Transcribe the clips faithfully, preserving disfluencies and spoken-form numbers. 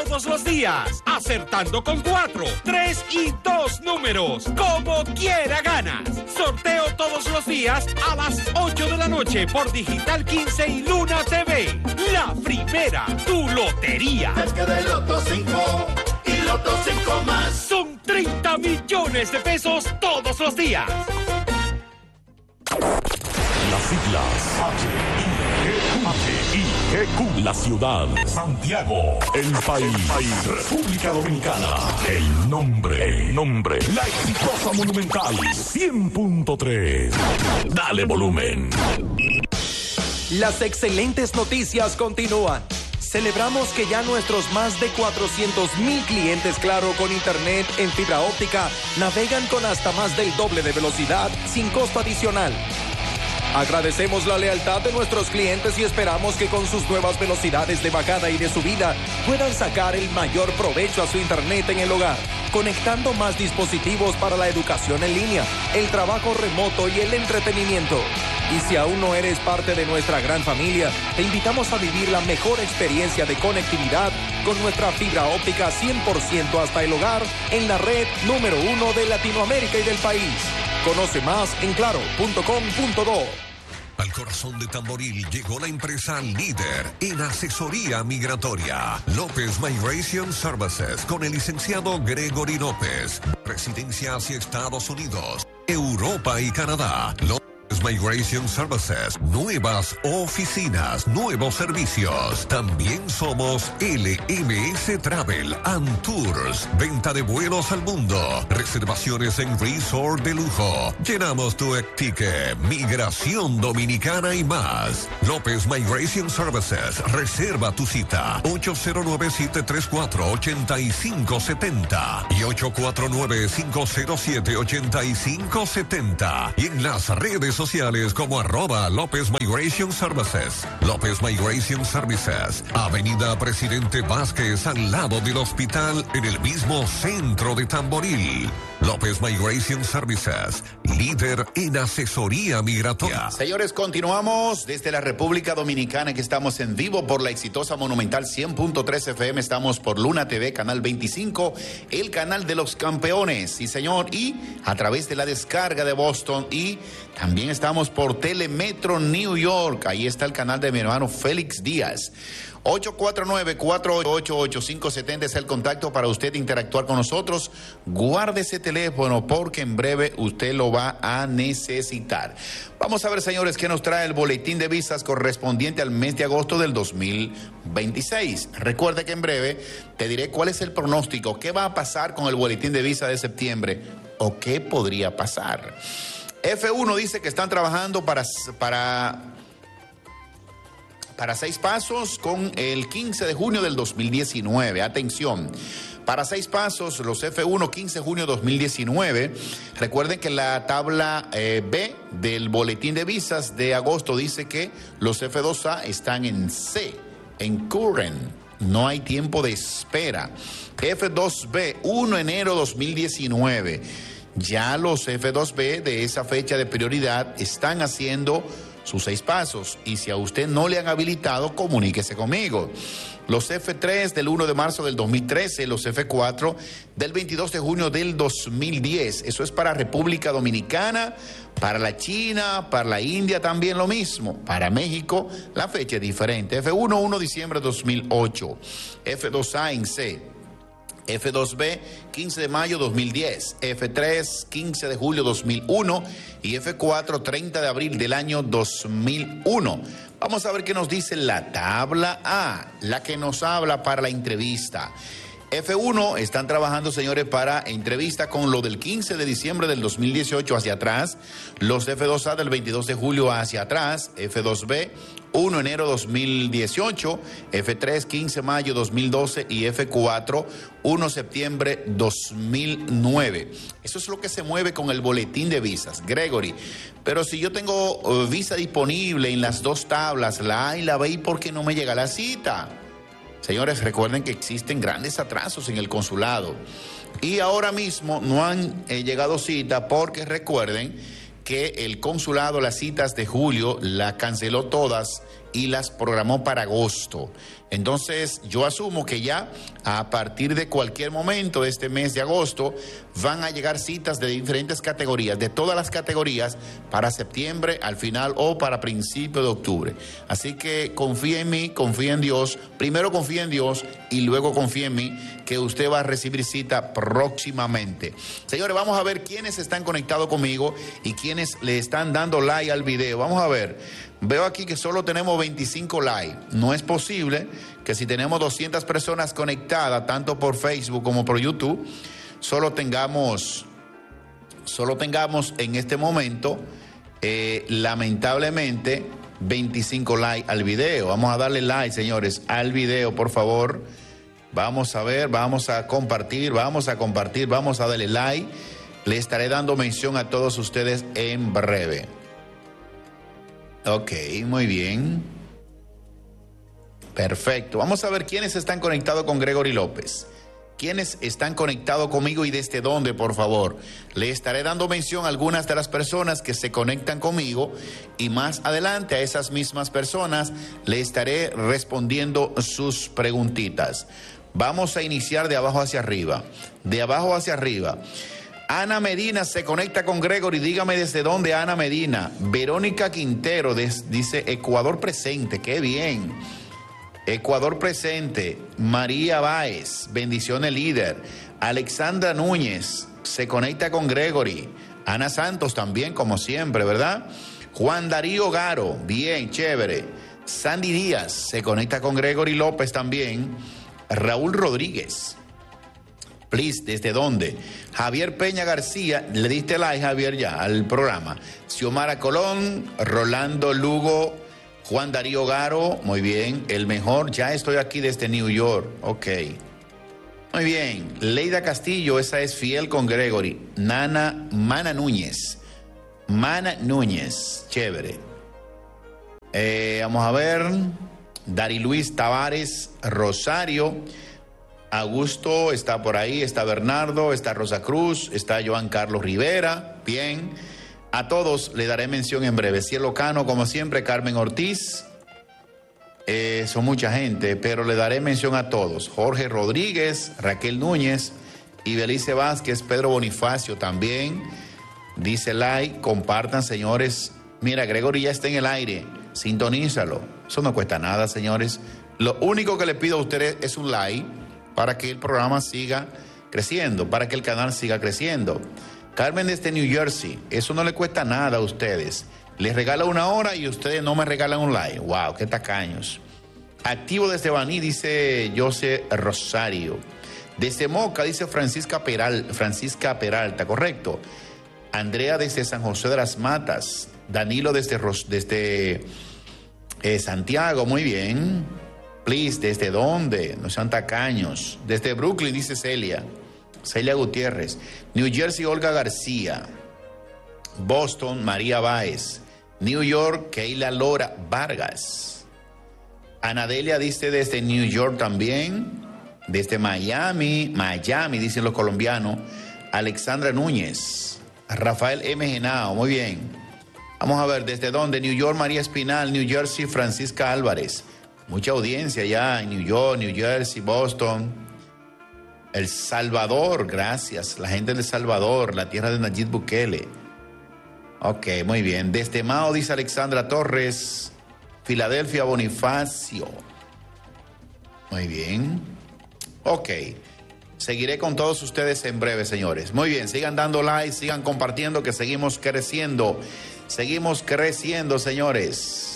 todos los días, acertando con cuatro, tres y dos números. Como quiera ganas. Sorteo todos los días a las ocho de la noche por Digital quince y Luna T V. La primera, tu lotería. Es que de Loto cinco y Loto cinco más son treinta millones de pesos todos los días. Las siglas H I G Q. La ciudad Santiago. El país República Dominicana. El nombre El nombre La exitosa Monumental cien punto tres. Dale volumen. Las excelentes noticias continúan. Celebramos que ya nuestros más de cuatrocientos mil clientes Claro con internet en fibra óptica navegan con hasta más del doble de velocidad sin costo adicional. Agradecemos la lealtad de nuestros clientes y esperamos que con sus nuevas velocidades de bajada y de subida puedan sacar el mayor provecho a su internet en el hogar, conectando más dispositivos para la educación en línea, el trabajo remoto y el entretenimiento. Y si aún no eres parte de nuestra gran familia, te invitamos a vivir la mejor experiencia de conectividad con nuestra fibra óptica cien por ciento hasta el hogar en la red número uno de Latinoamérica y del país. Conoce más en claro punto com punto do. Al corazón de Tamboril llegó la empresa líder en asesoría migratoria. López Migration Services con el licenciado Gregory López. Residencia hacia Estados Unidos, Europa y Canadá. López Migration Services, nuevas oficinas, nuevos servicios. También somos L M S Travel and Tours, venta de vuelos al mundo, reservaciones en resort de lujo. Llenamos tu ticket, migración dominicana y más. López Migration Services, reserva tu cita ocho cero nueve, siete tres cuatro, ocho cinco siete cero y ocho cuatro nueve, cinco cero siete, ocho cinco siete cero y en las redes sociales como arroba López Migration Services. López Migration Services, Avenida Presidente Vázquez, al lado del hospital, en el mismo centro de Tamboril. López Migration Services, líder en asesoría migratoria. Señores, continuamos desde la República Dominicana, que estamos en vivo por la exitosa Monumental cien punto tres F M. Estamos por Luna T V, canal veinticinco, el canal de los campeones. Sí, señor. Y a través de la descarga de Boston. Y también estamos por Telemetro New York. Ahí está el canal de mi hermano Félix Díaz. ocho cuatro nueve, cuatro ocho ocho, cinco siete cero es el contacto para usted interactuar con nosotros. Guarde ese teléfono porque en breve usted lo va a necesitar. Vamos a ver, señores, qué nos trae el boletín de visas correspondiente al mes de agosto del dos mil veintiséis. Recuerde que en breve te diré cuál es el pronóstico, qué va a pasar con el boletín de visa de septiembre o qué podría pasar. F uno dice que están trabajando para... para Para seis pasos con el quince de junio del dos mil diecinueve. Atención, para seis pasos, los F uno, quince de junio de dos mil diecinueve. Recuerden que la tabla eh, B del boletín de visas de agosto dice que los F dos A están en C, en current. No hay tiempo de espera. F dos B, primero de enero de dos mil diecinueve. Ya los F dos B de esa fecha de prioridad están haciendo sus seis pasos, y si a usted no le han habilitado, comuníquese conmigo. Los F tres del primero de marzo del dos mil trece, los F cuatro del veintidós de junio del dos mil diez. Eso es para República Dominicana, para la China, para la India también lo mismo. Para México la fecha es diferente. F uno, primero de diciembre de dos mil ocho. F dos A en C. F dos B, quince de mayo dos mil diez, F tres, quince de julio dos mil uno y F cuatro, treinta de abril del año dos mil uno. Vamos a ver qué nos dice la tabla A, la que nos habla para la entrevista. F uno están trabajando, señores, para entrevista con lo del quince de diciembre del dos mil dieciocho hacia atrás, los F dos A del veintidós de julio hacia atrás, F dos B, primero de enero dos mil dieciocho, F tres, quince de mayo dos mil doce y F cuatro, primero de septiembre dos mil nueve. Eso es lo que se mueve con el boletín de visas, Gregory. Pero si yo tengo uh, visa disponible en las dos tablas, la A y la B, ¿y por qué no me llega la cita? Señores, recuerden que existen grandes atrasos en el consulado y ahora mismo no han eh, llegado cita porque recuerden que el consulado las citas de julio las canceló todas y las programó para agosto. Entonces, yo asumo que ya a partir de cualquier momento de este mes de agosto van a llegar citas de diferentes categorías, de todas las categorías, para septiembre al final o para principio de octubre. Así que confía en mí, confía en Dios. Primero confía en Dios y luego confía en mí que usted va a recibir cita próximamente. Señores, vamos a ver quiénes están conectados conmigo y quiénes le están dando like al video. Vamos a ver. Veo aquí que solo tenemos veinticinco likes. No es posible que si tenemos doscientas personas conectadas, tanto por Facebook como por YouTube, solo tengamos, solo tengamos en este momento, eh, lamentablemente, veinticinco likes al video. Vamos a darle like, señores, al video, por favor. Vamos a ver, vamos a compartir, vamos a compartir, vamos a darle like. Le estaré dando mención a todos ustedes en breve. Ok, muy bien. Perfecto. Vamos a ver quiénes están conectados con Gregory López. ¿Quiénes están conectados conmigo y desde dónde, por favor? Le estaré dando mención a algunas de las personas que se conectan conmigo y más adelante a esas mismas personas le estaré respondiendo sus preguntitas. Vamos a iniciar de abajo hacia arriba. De abajo hacia arriba. Ana Medina se conecta con Gregory. Dígame desde dónde, Ana Medina. Verónica Quintero des, dice Ecuador presente. Qué bien. Ecuador presente. María Báez, bendiciones líder. Alexandra Núñez se conecta con Gregory. Ana Santos también, como siempre, ¿verdad? Juan Darío Garo, bien, chévere. Sandy Díaz se conecta con Gregory López también. Raúl Rodríguez. Please, ¿desde dónde? Javier Peña García, le diste like, Javier, ya, al programa. Xiomara Colón, Rolando Lugo, Juan Darío Garo, muy bien. El mejor, ya estoy aquí desde New York, ok. Muy bien. Leida Castillo, esa es fiel con Gregory. Nana, Mana Núñez. Mana Núñez, chévere. Eh, vamos a ver. Dari Luis Tavares, Rosario. Augusto está por ahí, está Bernardo, está Rosa Cruz, está Joan Carlos Rivera, bien. A todos le daré mención en breve. Cielo Cano, como siempre, Carmen Ortiz, eh, son mucha gente, pero le daré mención a todos. Jorge Rodríguez, Raquel Núñez, Ibelice Vázquez, Pedro Bonifacio también. Dice like, compartan, señores. Mira, Gregory ya está en el aire, sintonízalo. Eso no cuesta nada, señores. Lo único que le pido a ustedes es un like, para que el programa siga creciendo, para que el canal siga creciendo. Carmen desde New Jersey, eso no le cuesta nada a ustedes. Les regala una hora y ustedes no me regalan un like. Wow, qué tacaños. Activo desde Baní, dice José Rosario. Desde Moca, dice Francisca, Peral, Francisca Peralta, correcto. Andrea desde San José de las Matas. Danilo desde, desde eh, Santiago, muy bien. Please, ¿desde dónde? No sean tacaños. Desde Brooklyn, dice Celia. Celia Gutiérrez. New Jersey, Olga García. Boston, María Báez. New York, Keila Lora Vargas. Anadelia dice desde New York también. Desde Miami, Miami, dicen los colombianos. Alexandra Núñez. Rafael M. Genao, muy bien. Vamos a ver, ¿desde dónde? New York, María Espinal. New Jersey, Francisca Álvarez. Mucha audiencia ya en New York, New Jersey, Boston. El Salvador, gracias. La gente de El Salvador, la tierra de Nayib Bukele. Ok, muy bien. Desde Mao, dice Alexandra Torres. Filadelfia, Bonifacio. Muy bien. Ok. Seguiré con todos ustedes en breve, señores. Muy bien, sigan dando like, sigan compartiendo, que seguimos creciendo. Seguimos creciendo, señores.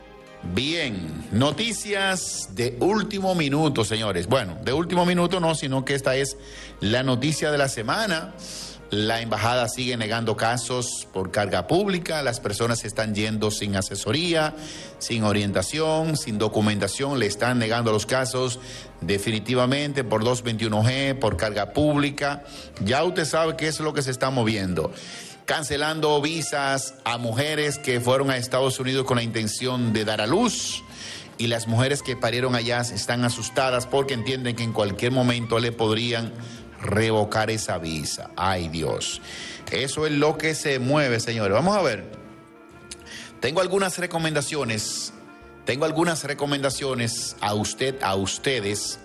Bien, noticias de último minuto, señores. Bueno, de último minuto no, sino que esta es la noticia de la semana. La embajada sigue negando casos por carga pública. Las personas se están yendo sin asesoría, sin orientación, sin documentación. Le están negando los casos definitivamente por doscientos veintiuno G, por carga pública. Ya usted sabe qué es lo que se está moviendo. Cancelando visas a mujeres que fueron a Estados Unidos con la intención de dar a luz, y las mujeres que parieron allá están asustadas porque entienden que en cualquier momento le podrían revocar esa visa. Ay, Dios. Eso es lo que se mueve, señores. Vamos a ver. Tengo algunas recomendaciones. tengo algunas recomendaciones a usted, a ustedes,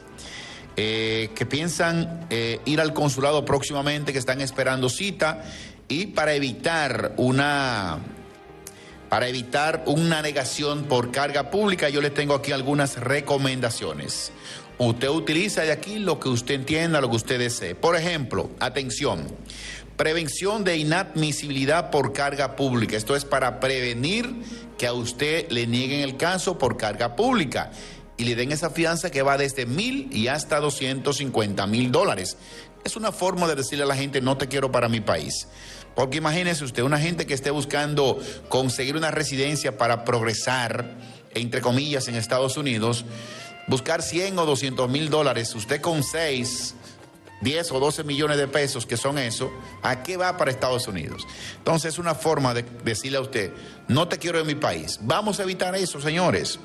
eh, que piensan eh, ir al consulado próximamente, que están esperando cita, y para evitar una... Para evitar una negación por carga pública, yo les tengo aquí algunas recomendaciones. Usted utiliza de aquí lo que usted entienda, lo que usted desee. Por ejemplo, atención, prevención de inadmisibilidad por carga pública. Esto es para prevenir que a usted le nieguen el caso por carga pública y le den esa fianza que va desde mil y hasta doscientos cincuenta mil dólares. Es una forma de decirle a la gente, no te quiero para mi país. Porque imagínese usted, una gente que esté buscando conseguir una residencia para progresar, entre comillas, en Estados Unidos, buscar cien o doscientos mil dólares, usted con seis, diez o doce millones de pesos, que son eso, ¿a qué va para Estados Unidos? Entonces es una forma de decirle a usted, no te quiero en mi país. Vamos a evitar eso, señores.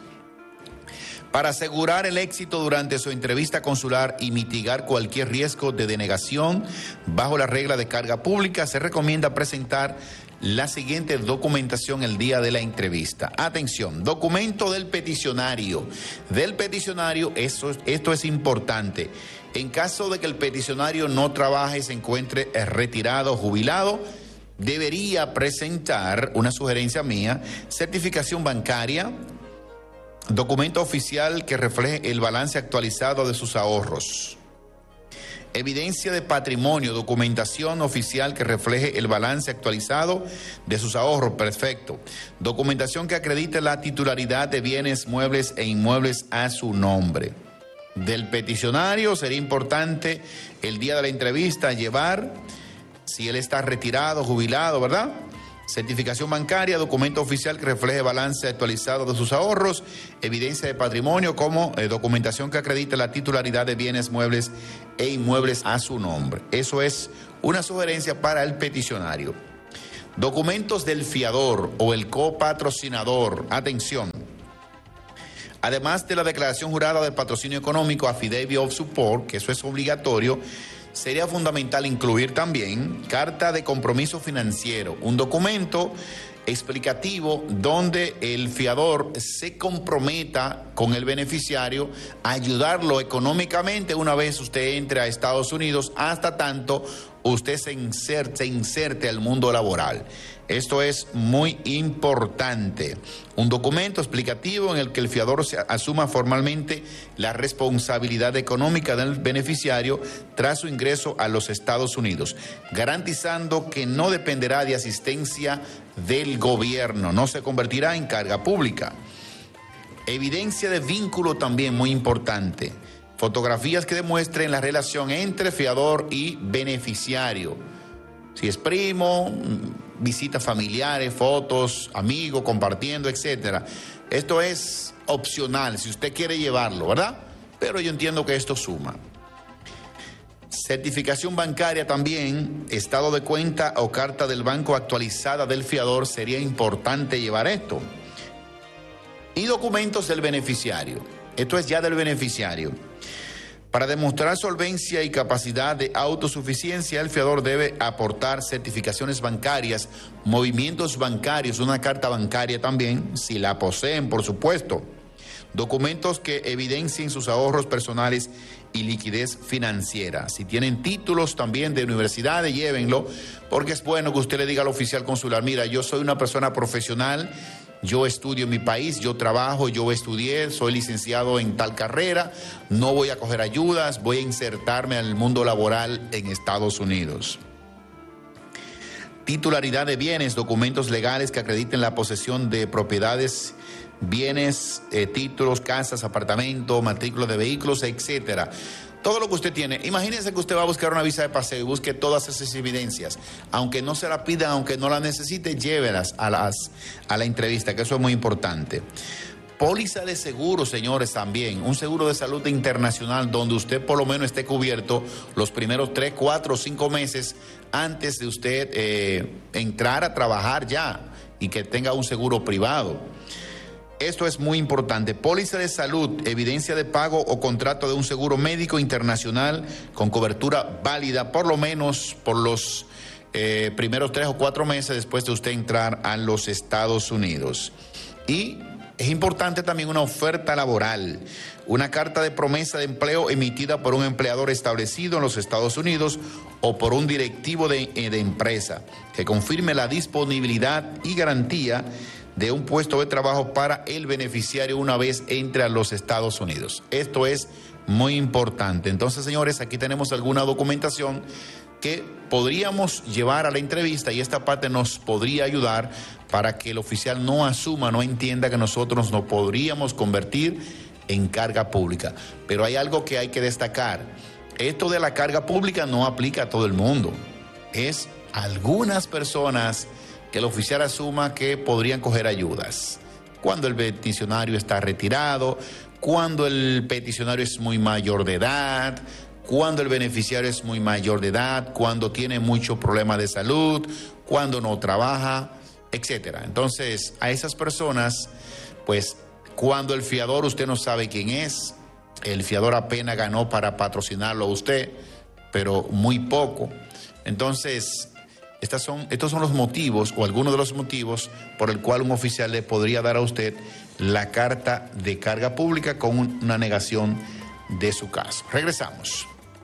Para asegurar el éxito durante su entrevista consular y mitigar cualquier riesgo de denegación bajo la regla de carga pública, se recomienda presentar la siguiente documentación el día de la entrevista. Atención, documento del peticionario. Del peticionario, eso, esto es importante. En caso de que el peticionario no trabaje, se encuentre retirado o jubilado, debería presentar, una sugerencia mía, certificación bancaria, documento oficial que refleje el balance actualizado de sus ahorros, evidencia de patrimonio, documentación oficial que refleje el balance actualizado de sus ahorros, perfecto, documentación que acredite la titularidad de bienes muebles e inmuebles a su nombre. Del peticionario sería importante el día de la entrevista llevar, si él está retirado, jubilado, ¿verdad?, certificación bancaria, documento oficial que refleje balance actualizado de sus ahorros, evidencia de patrimonio como eh, documentación que acredite la titularidad de bienes muebles e inmuebles a su nombre. Eso es una sugerencia para el peticionario. Documentos del fiador o el copatrocinador. Atención. Además de la declaración jurada de patrocinio económico, affidavit of support, que eso es obligatorio, sería fundamental incluir también carta de compromiso financiero, un documento explicativo donde el fiador se comprometa con el beneficiario a ayudarlo económicamente una vez usted entre a Estados Unidos, hasta tanto usted se inserte, se inserte al mundo laboral. Esto es muy importante. Un documento explicativo en el que el fiador se asuma formalmente la responsabilidad económica del beneficiario tras su ingreso a los Estados Unidos, garantizando que no dependerá de asistencia del gobierno, no se convertirá en carga pública. Evidencia de vínculo también muy importante. Fotografías que demuestren la relación entre fiador y beneficiario. Si es primo, visitas familiares, fotos, amigos, compartiendo, etcétera. Esto es opcional, si usted quiere llevarlo, ¿verdad? Pero yo entiendo que esto suma. Certificación bancaria también, estado de cuenta o carta del banco actualizada del fiador, sería importante llevar esto. Y documentos del beneficiario. Esto es ya del beneficiario. Para demostrar solvencia y capacidad de autosuficiencia, el fiador debe aportar certificaciones bancarias, movimientos bancarios, una carta bancaria también, si la poseen, por supuesto. Documentos que evidencien sus ahorros personales y liquidez financiera. Si tienen títulos también de universidades, llévenlo, porque es bueno que usted le diga al oficial consular, mira, yo soy una persona profesional, yo estudio en mi país, yo trabajo, yo estudié, soy licenciado en tal carrera, no voy a coger ayudas, voy a insertarme al mundo laboral en Estados Unidos. Titularidad de bienes, documentos legales que acrediten la posesión de propiedades, bienes, eh, títulos, casas, apartamentos, matrículas de vehículos, etcétera. Todo lo que usted tiene. Imagínense que usted va a buscar una visa de paseo y busque todas esas evidencias. Aunque no se la pidan, aunque no la necesite, llévelas a, las, a la entrevista, que eso es muy importante. Póliza de seguro, señores, también. Un seguro de salud internacional donde usted por lo menos esté cubierto los primeros tres, cuatro o cinco meses antes de usted eh, entrar a trabajar ya y que tenga un seguro privado. Esto es muy importante. Póliza de salud, evidencia de pago o contrato de un seguro médico internacional con cobertura válida por lo menos por los eh, primeros tres o cuatro meses después de usted entrar a los Estados Unidos. Y Es importante también una oferta laboral, una carta de promesa de empleo emitida por un empleador establecido en los Estados Unidos o por un directivo de, de empresa que confirme la disponibilidad y garantía de un puesto de trabajo para el beneficiario una vez entre a los Estados Unidos. Esto es muy importante. Entonces, señores, aquí tenemos alguna documentación que podríamos llevar a la entrevista y esta parte nos podría ayudar para que el oficial no asuma, no entienda que nosotros nos podríamos convertir en carga pública. Pero hay algo que hay que destacar. Esto de la carga pública no aplica a todo el mundo. Es algunas personas que el oficial asuma que podrían coger ayudas. Cuando el peticionario está retirado, cuando el peticionario es muy mayor de edad, cuando el beneficiario es muy mayor de edad, cuando tiene mucho problema de salud, cuando no trabaja, etcétera. Entonces, a esas personas, pues, cuando el fiador usted no sabe quién es, el fiador apenas ganó para patrocinarlo a usted, pero muy poco. Entonces, estas son, estos son los motivos o algunos de los motivos por el cual un oficial le podría dar a usted la carta de carga pública con un, una negación de su caso. Regresamos.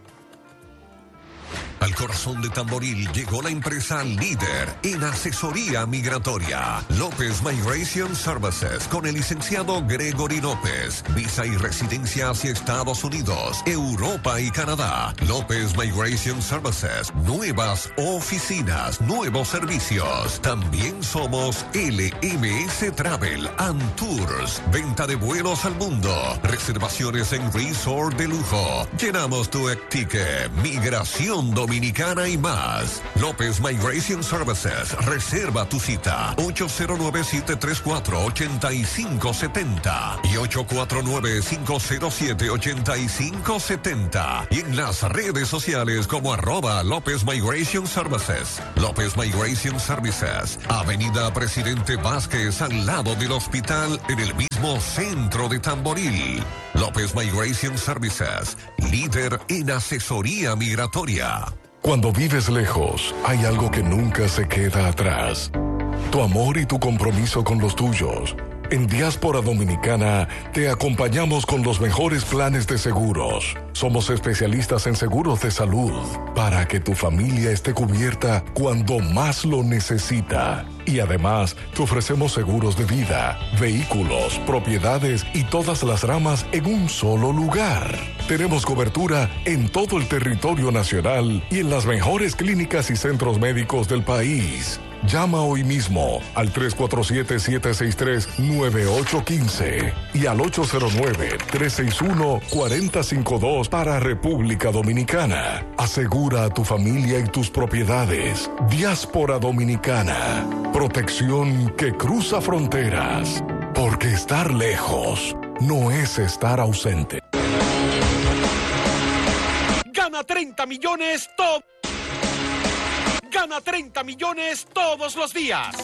Al corazón de Tamboril llegó la empresa líder en asesoría migratoria, López Migration Services, con el licenciado Gregory López. Visa y residencia hacia Estados Unidos, Europa y Canadá. López Migration Services, nuevas oficinas, nuevos servicios. También somos L M S Travel and Tours, venta de vuelos al mundo, reservaciones en resort de lujo. Llenamos tu ticket, migración dominicana y más. López Migration Services, reserva tu cita ocho cero nueve, siete tres cuatro, ocho cinco siete cero y ocho cuatro nueve, cinco cero siete, ocho cinco siete cero y en las redes sociales como arroba López Migration Services. López Migration Services, Avenida Presidente Vázquez al lado del hospital en el mismo centro de Tamboril. López Migration Services, líder en asesoría migratoria. Cuando vives lejos, hay algo que nunca se queda atrás. Tu amor y tu compromiso con los tuyos. En Diáspora Dominicana te acompañamos con los mejores planes de seguros. Somos especialistas en seguros de salud para que tu familia esté cubierta cuando más lo necesita. Y además, te ofrecemos seguros de vida, vehículos, propiedades y todas las ramas en un solo lugar. Tenemos cobertura en todo el territorio nacional y en las mejores clínicas y centros médicos del país. Llama hoy mismo al tres cuatro siete, siete seis tres, nueve ocho uno cinco y al ocho cero nueve, tres seis uno, cuatro cero cinco dos para República Dominicana. Asegura a tu familia y tus propiedades. Diáspora Dominicana. Protección que cruza fronteras. Porque estar lejos no es estar ausente. Gana treinta millones todo. Gana treinta millones todos los días.